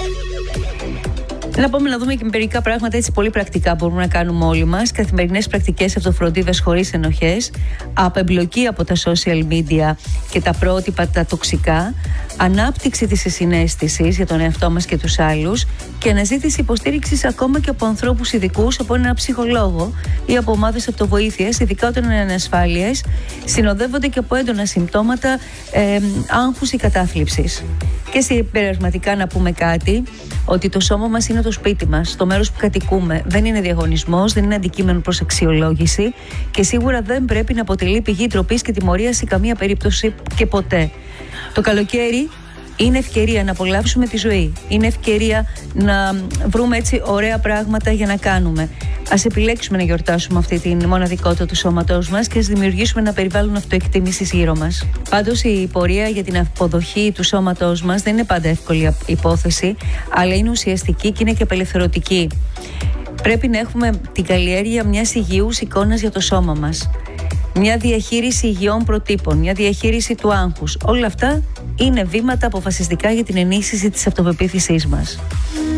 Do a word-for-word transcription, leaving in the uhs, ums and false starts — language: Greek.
Να πάμε να δούμε και μερικά πράγματα έτσι πολύ πρακτικά μπορούμε να κάνουμε όλοι μας. Καθημερινές πρακτικές αυτοφροντίδας χωρίς ενοχές, απεμπλοκή από τα social media και τα πρότυπα τα τοξικά, ανάπτυξη της συναίσθησης για τον εαυτό μας και τους άλλους και αναζήτηση υποστήριξης ακόμα και από ανθρώπους ειδικούς, από έναν ψυχολόγο ή από ομάδες αυτοβοήθειας, ειδικά όταν είναι ανασφάλειες, συνοδεύονται και από έντονα συμπτώματα ε, άγχους ή κατάθλιψης. Και συμπερασματικά να πούμε κάτι, ότι το σώμα μας είναι το σπίτι μας, το μέρος που κατοικούμε. Δεν είναι διαγωνισμός, δεν είναι αντικείμενο προς αξιολόγηση και σίγουρα δεν πρέπει να αποτελεί πηγή ντροπής και τιμωρίας σε καμία περίπτωση και ποτέ. Το καλοκαίρι είναι ευκαιρία να απολαύσουμε τη ζωή. Είναι ευκαιρία να βρούμε έτσι ωραία πράγματα για να κάνουμε. Ας επιλέξουμε να γιορτάσουμε αυτή τη μοναδικότητα του σώματός μας και ας δημιουργήσουμε ένα περιβάλλον αυτοεκτίμησης γύρω μας. Πάντως η πορεία για την αποδοχή του σώματός μας δεν είναι πάντα εύκολη υπόθεση, αλλά είναι ουσιαστική και είναι και απελευθερωτική. Πρέπει να έχουμε την καλλιέργεια μιας υγιούς εικόνας για το σώμα μας. Μια διαχείριση υγιών προτύπων, μια διαχείριση του άγχους. Όλα αυτά είναι βήματα αποφασιστικά για την ενίσχυση της αυτοπεποίθησής μας.